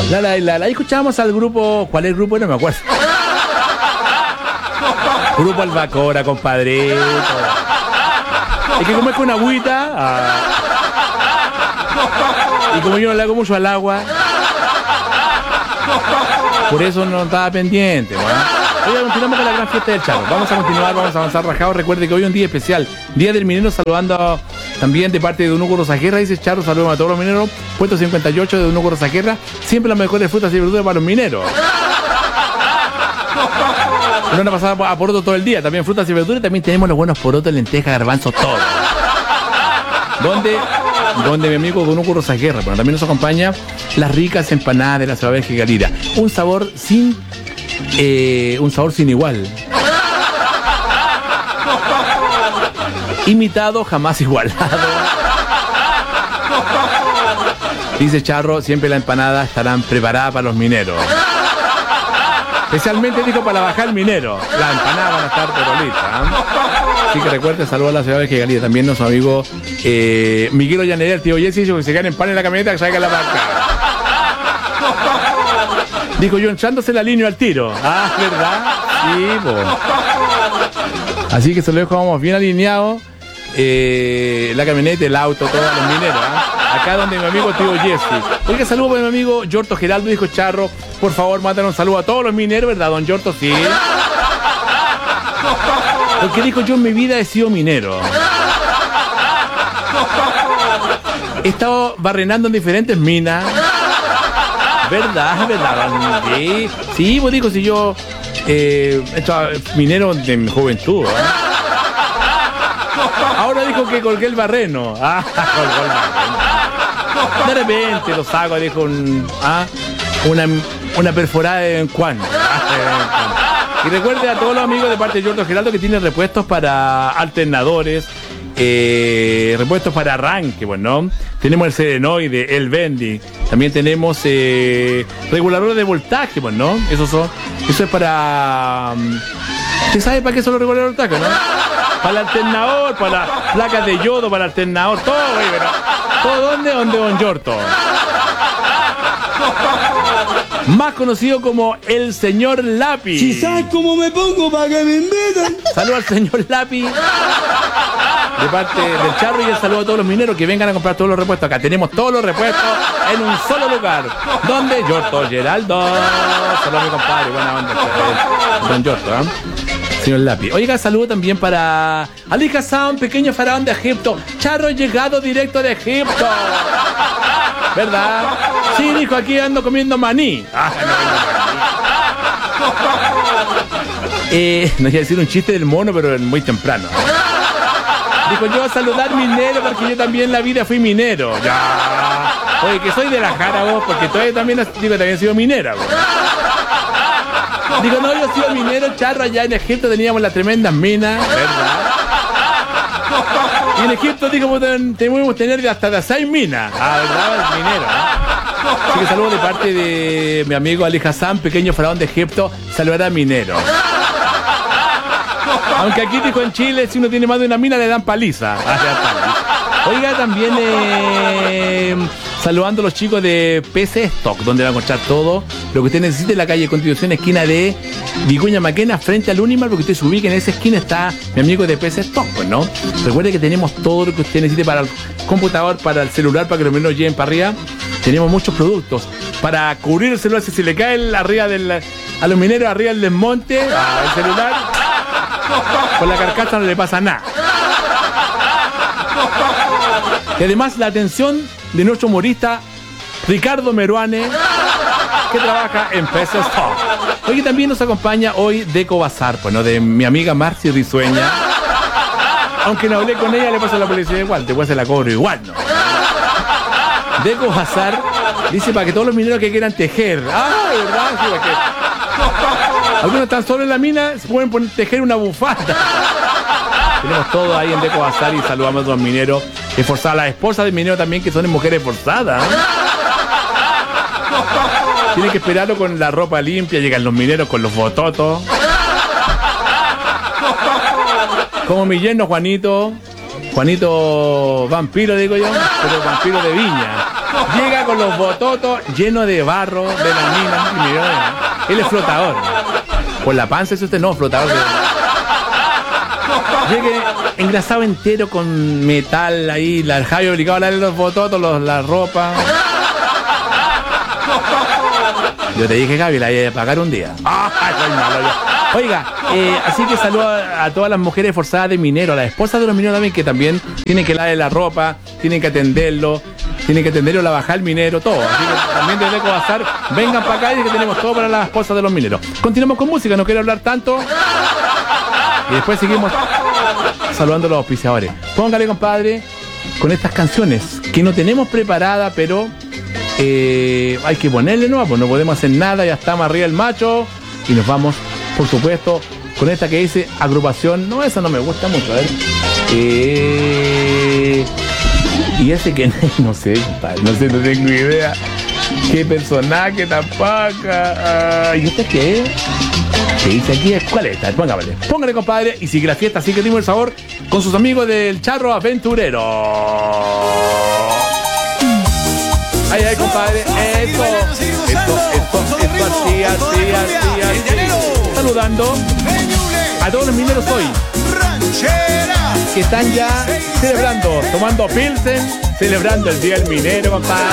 Ahí escuchábamos al grupo. ¿Cuál es el grupo? No me acuerdo. Grupo Albacora, compadrito. Es que como es con agüita. Y como yo no le hago mucho al agua, por eso no estaba pendiente, ¿no? Hoy continuamos con la gran fiesta del Charro. Vamos a continuar, vamos a avanzar rajados. Recuerde que hoy es un día especial, Día del Minero, saludando también de parte de Don Hugo Rosaguerra. Dice Charro, saludos a todos los mineros. Puesto 58 de Don Hugo Rosaguerra. Siempre las mejores frutas y verduras para los mineros. Una pasada a poroto todo el día. También frutas y verduras. También tenemos los buenos porotos, lentejas, garbanzos, todo. Donde mi amigo Don Hugo Rosaguerra, bueno, también nos acompaña las ricas empanadas de la ciudad de Galida. Un sabor sin igual. Imitado, jamás igualado. Dice Charro, siempre las empanadas estarán preparadas para los mineros. Especialmente dijo para bajar el minero. Las empanadas van a estar perolitas, ¿eh? Así que recuerde, saludos a la ciudad de Galida. También nuestro amigo Miguel Ollanera, el tío Jesse, dijo que se quedan en pan en la camioneta, que salga la vaca. Dijo yo, echándose la línea al tiro. Ah, ¿verdad? Sí, po. Así que se lo dejamos bien alineado. La camioneta, el auto, todos los mineros, ¿eh? Acá donde mi amigo tío Jesse. Oiga, saludo para mi amigo Yorto Geraldo, dijo Charro. Por favor, mándanos un saludo a todos los mineros, ¿verdad, don Yorto? Sí. Porque dijo, yo en mi vida he sido minero. He estado barrenando en diferentes minas. ¿Verdad? Sí, pues dijo, si yo minero de mi juventud, ¿eh? Ahora dijo que colgué el barreno. Colgó el barreno. De repente lo saco, dijo una perforada de vez en cuando. Y recuerde a todos los amigos de parte de Yorto Geraldo que tienen repuestos para alternadores, repuestos para arranque, bueno. Tenemos el serenoide, el bendy. También tenemos reguladores de voltaje, bueno. Eso es para... ¿Usted sabe para qué son los reguladores de voltaje, no? Para el alternador, para las placas de yodo, para el alternador, todo, güey, pero... ¿Todo dónde? Donde don Yorto. Más conocido como el señor Lápiz. Si sabes cómo me pongo para que me invitan. Saludos al señor Lápiz de parte del Charro, y el saludo a todos los mineros que vengan a comprar todos los repuestos. Acá tenemos todos los repuestos en un solo lugar. ¿Dónde? Yorto Geraldo. Saludos a mi compadre, buena onda. Don Yorto, señor Lápiz. Oiga, saludo también para Ali Hassan, pequeño faraón de Egipto. Charro llegado directo de Egipto. ¿Verdad? Sí, dijo, aquí ando comiendo maní. No iba a decir un chiste del mono, pero muy temprano. Dijo, yo a saludar minero porque yo también en la vida fui minero. Ya. Oye, que soy de la jara vos, porque todavía también he sido minera vos. Digo, no, yo he sido minero, Charro, allá en Egipto teníamos las tremendas minas, ¿verdad? Y en Egipto, dijo, podemos tener hasta de 6 minas. ¿Verdad? El minero, ¿eh? Así que saludo de parte de mi amigo Ali Hassan, pequeño faraón de Egipto, saludar a mineros. Aunque aquí, dijo, en Chile, si uno tiene más de una mina, le dan paliza. Oiga, también saludando a los chicos de PC Stock, donde van a encontrar todo lo que usted necesite en la calle Constitución, esquina de Vicuña Maquena, frente al Unimar, porque usted se ubica en esa esquina, está mi amigo de PC Stock, pues, ¿no? Recuerde que tenemos todo lo que usted necesite para el computador, para el celular, para que los mineros lleguen para arriba. Tenemos muchos productos para cubrir el celular, si se le cae a los mineros arriba del desmonte, el celular, con la carcasa no le pasa nada. Y además la atención de nuestro humorista Ricardo Meruane, que trabaja en PC Stock. Hoy también nos acompaña hoy Deco Bazar, pues, ¿no? De mi amiga Marci Risueña. Aunque no hablé con ella, le paso la publicidad igual, después se la cobro igual, ¿no? Deco Bazar dice para que todos los mineros que quieran tejer. ¿Verdad? Sí, porque algunos están solo en la mina, se pueden tejer una bufanda. Tenemos todo ahí en Deco Bazar y saludamos a los mineros esforzadas, las esposas de mineros también, que son mujeres esforzadas. Tienen que esperarlo con la ropa limpia, llegan los mineros con los bototos. Como mi yerno Juanito vampiro, digo yo, pero vampiro de viña. Llega con los bototos llenos de barro de las minas. Él es flotador. Por la panza, eso usted no, flotador. Llegue engrasado entero con metal ahí, el Javi obligado a darle los bototos, la ropa. Yo te dije, Javi, la hay de pagar un día. Soy malo yo. Oiga, así que saludo a todas las mujeres forzadas de minero, a las esposas de los mineros también, que también tienen que darle la ropa, tienen que atenderlo, la bajada del minero, todo. Así que también desde Ecobazar, vengan para acá y que tenemos todo para las esposas de los mineros. Continuamos con música, no quiero hablar tanto. Y después seguimos saludando a los auspiciadores. Póngale, compadre, con estas canciones que no tenemos preparada, pero hay que ponerle nueva, pues no podemos hacer nada, ya estamos arriba el macho. Y nos vamos, por supuesto, con esta que dice agrupación. No, esa no me gusta mucho, a ver. Y ese que no sé, no tengo idea. Qué personaje tan paca. ¿Y este qué es? ¿Qué dice aquí? ¿Cuál es esta? Póngale, compadre, y sigue la fiesta, sigue el ritmo del sabor con sus amigos del Charro Aventurero. Ay, compadre, esto, así. Saludando a todos los mineros hoy que están ya celebrando, tomando pilsen, celebrando el Día del Minero, compadre.